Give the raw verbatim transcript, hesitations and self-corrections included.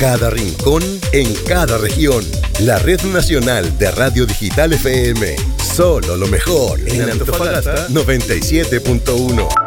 cada rincón, en cada región. La Red Nacional de Radio Digital F M. Solo lo mejor en Antofagasta noventa y siete punto uno.